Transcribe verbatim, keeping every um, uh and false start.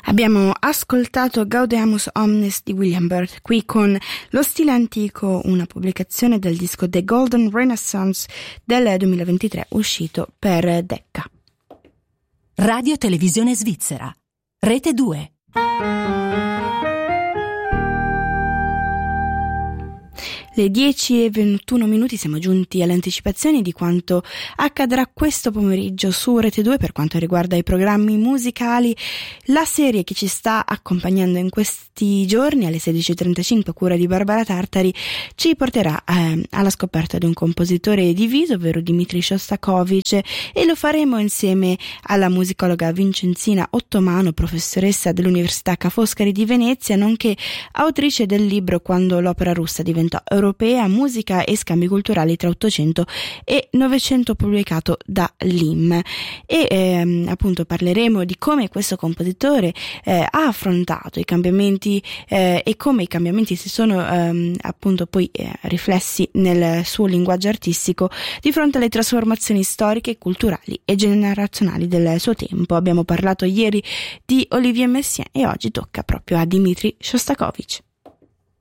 Abbiamo ascoltato Gaudeamus Omnes di William Byrd, qui con Lo stile antico, una pubblicazione del disco The Golden Renaissance del duemilaventitré, uscito per Decca. Radio Televisione Svizzera, Rete due. Le dieci e ventuno minuti, siamo giunti alle anticipazioni di quanto accadrà questo pomeriggio su Rete due per quanto riguarda i programmi musicali. La serie che ci sta accompagnando in questi giorni alle sedici e trentacinque a cura di Barbara Tartari ci porterà eh, alla scoperta di un compositore diviso, ovvero Dmitri Shostakovich, e lo faremo insieme alla musicologa Vincenzina Ottomano, professoressa dell'Università Ca' Foscari di Venezia, nonché autrice del libro Quando l'opera russa diventò europea, musica e scambi culturali tra Ottocento e Novecento, pubblicato da L I M. E ehm, appunto parleremo di come questo compositore eh, ha affrontato i cambiamenti eh, e come i cambiamenti si sono ehm, appunto poi eh, riflessi nel suo linguaggio artistico di fronte alle trasformazioni storiche, culturali e generazionali del suo tempo. Abbiamo parlato ieri di Olivier Messiaen e oggi tocca proprio a Dmitri Shostakovich.